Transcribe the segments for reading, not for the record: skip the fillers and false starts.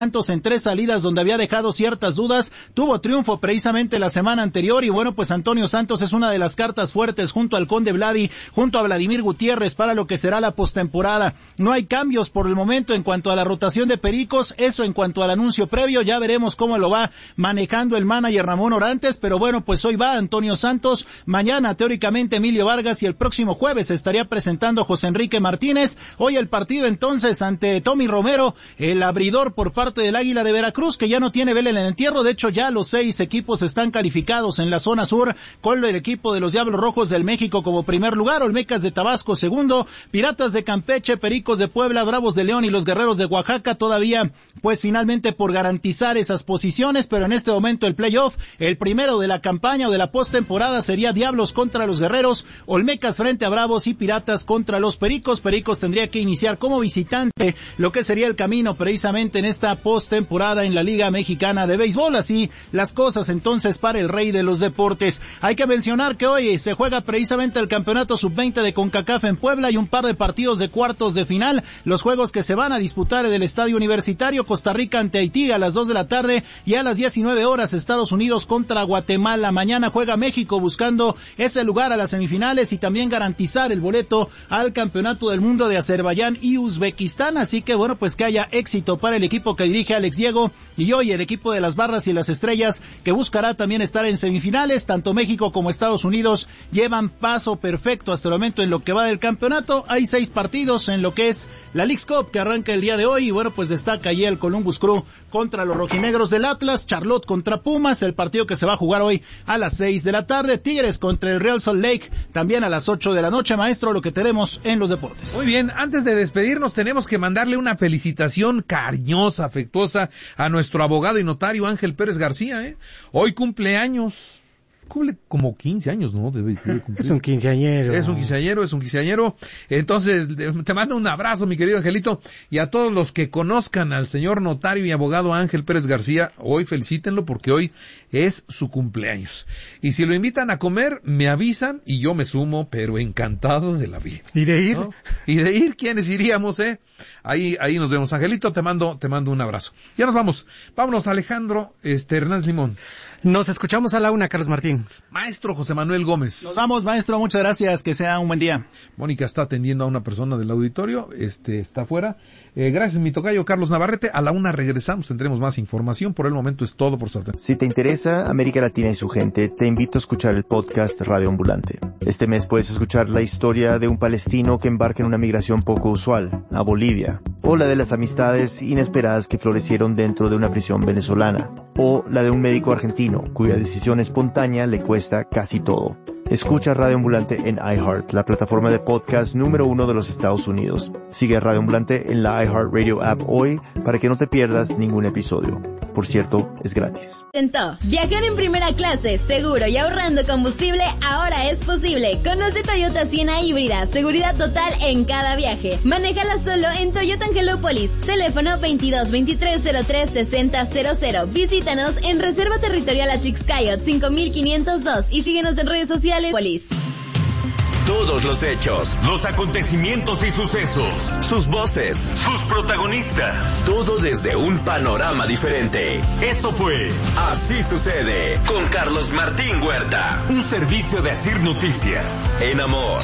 Santos en 3 salidas donde había dejado ciertas dudas, tuvo triunfo precisamente la semana anterior y bueno, pues Antonio Santos es una de las cartas fuertes junto al Conde Vladi, junto a Vladimir Gutiérrez para lo que será la postemporada. No hay cambios por el momento en cuanto a la rotación de Pericos, eso en cuanto al anuncio previo, ya veremos cómo lo va manejando el manager Ramón Orantes, pero bueno, pues hoy va Antonio Santos, mañana teóricamente Emilio Vargas y el próximo jueves se estaría presentando José Enrique Martínez. Hoy el partido entonces ante Tommy Romero, el abridor por parte del Águila de Veracruz, que ya no tiene vela en el entierro. De hecho, ya los 6 equipos están calificados en la zona sur, con el equipo de los Diablos Rojos del México como primer lugar, Olmecas de Tabasco segundo, Piratas de Campeche, Pericos de Puebla, Bravos de León y los Guerreros de Oaxaca todavía, pues finalmente por garantizar esas posiciones, pero en este momento el playoff, el primero de la campaña o de la postemporada sería Diablos contra los Guerreros, Olmecas frente a Bravos y Piratas contra los Pericos. Pericos tendría que iniciar como visitante lo que sería el camino precisamente en esta postemporada en la Liga Mexicana de Béisbol. Así las cosas entonces para el rey de los deportes. Hay que mencionar que hoy se juega precisamente el campeonato sub-20 de CONCACAF en Puebla y un par de partidos de cuartos de final. Los juegos que se van a disputar en el Estadio Universitario, Costa Rica ante Haití a las 2 de la tarde y a las 19 horas Estados Unidos contra Guatemala. Mañana juega México buscando ese lugar a las semifinales y también garantizar el boleto al Campeonato del Mundo de Azerbaiyán y Uzbekistán. Así que bueno, pues que haya éxito para el equipo que dirige Alex Diego y hoy el equipo de las Barras y las Estrellas que buscará también estar en semifinales. Tanto México como Estados Unidos llevan paso perfecto hasta el momento en lo que va del campeonato. Hay 6 partidos en lo que es la Leagues Cup que arranca el día de hoy y bueno, pues destaca allí el Columbus Crew contra los rojinegros del Atlas, Charlotte contra Pumas, el partido que se va a jugar hoy a las 6 de la tarde, Tigres contra el Real Salt Lake también a las 8 de la noche. Maestro, lo que tenemos en los deportes. Muy bien, antes de despedirnos tenemos que mandarle una felicitación cariñosa, afectuosa a nuestro abogado y notario Ángel Pérez García, Hoy cumpleaños. Cumple como 15 años, ¿no? Debe cumplir. Es un quinceañero. Es un quinceañero. Entonces, te mando un abrazo, mi querido Angelito, y a todos los que conozcan al señor notario y abogado Ángel Pérez García, hoy felicítenlo porque hoy es su cumpleaños. Y si lo invitan a comer, me avisan y yo me sumo, pero encantado de la vida. ¿Y de ir? ¿No? Y de ir, ¿quiénes iríamos, Ahí nos vemos. Angelito, te mando un abrazo. Ya nos vamos. Vámonos, Alejandro, Hernández Limón. Nos escuchamos a la 1, Carlos Martín. Maestro José Manuel Gómez. Nos vamos, maestro, muchas gracias, que sea un buen día. Mónica está atendiendo a una persona del auditorio, está afuera. Gracias, mi tocayo Carlos Navarrete. A la 1 regresamos, tendremos más información. Por el momento es todo, por suerte. Si te interesa América Latina y su gente, te invito a escuchar el podcast Radio Ambulante. Este mes puedes escuchar la historia de un palestino que embarca en una migración poco usual, a Bolivia, o la de las amistades inesperadas que florecieron dentro de una prisión venezolana, o la de un médico argentino cuya decisión espontánea le cuesta casi todo. Escucha Radio Ambulante en iHeart, la plataforma de podcast número 1 de los Estados Unidos. Sigue a Radio Ambulante en la iHeartRadio app hoy para que no te pierdas ningún episodio. Por cierto, es gratis. Viajar en primera clase, seguro y ahorrando combustible ahora es posible. Conoce Toyota Siena híbrida, seguridad total en cada viaje. Manéjala solo en Toyota Angelópolis. Teléfono 22-2303-6000. Visítanos en Reserva Territorial Atrixcayot 5502 y síguenos en redes sociales. Polis. Todos los hechos, los acontecimientos y sucesos, sus voces, sus protagonistas, todo desde un panorama diferente. Esto fue Así Sucede con Carlos Martín Huerta, un servicio de Asir Noticias. En Amor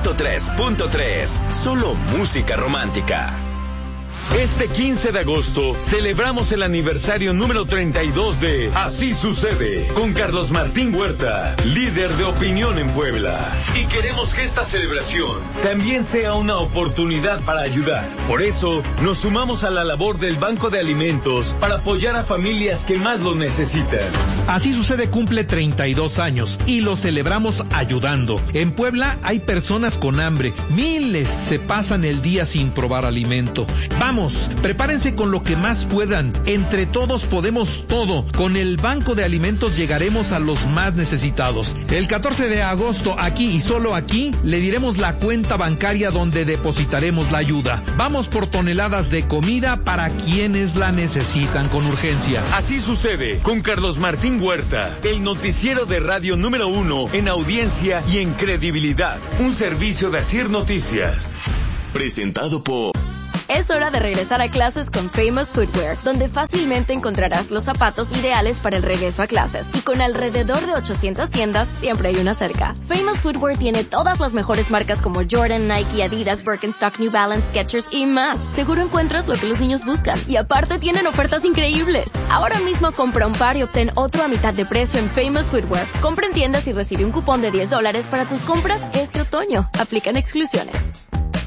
103.3, solo música romántica. Este 15 de agosto celebramos el aniversario número 32 de Así Sucede con Carlos Martín Huerta, líder de opinión en Puebla. Y queremos que esta celebración también sea una oportunidad para ayudar. Por eso nos sumamos a la labor del Banco de Alimentos para apoyar a familias que más lo necesitan. Así Sucede cumple 32 años y lo celebramos ayudando. En Puebla hay personas con hambre, miles se pasan el día sin probar alimento. Vamos, prepárense con lo que más puedan. Entre todos podemos todo. Con el Banco de Alimentos llegaremos a los más necesitados. El 14 de agosto, aquí y solo aquí, le diremos la cuenta bancaria donde depositaremos la ayuda. Vamos por toneladas de comida para quienes la necesitan con urgencia. Así Sucede con Carlos Martín Huerta, el noticiero de radio número 1 en audiencia y en credibilidad. Un servicio de Asir Noticias. Presentado por Es hora de regresar a clases con Famous Footwear, donde fácilmente encontrarás los zapatos ideales para el regreso a clases. Y con alrededor de 800 tiendas, siempre hay una cerca. Famous Footwear tiene todas las mejores marcas como Jordan, Nike, Adidas, Birkenstock, New Balance, Skechers y más. Seguro encuentras lo que los niños buscan. Y aparte tienen ofertas increíbles. Ahora mismo compra un par y obtén otro a mitad de precio en Famous Footwear. Compra en tiendas y recibe un cupón de $10 para tus compras este otoño. Aplican exclusiones.